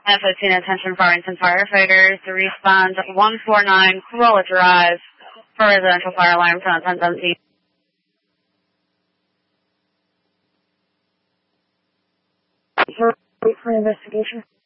F-15 attention Farmington firefighters to respond to 149 Corolla Drive for residential fire alarm from 1017. Wait for investigation.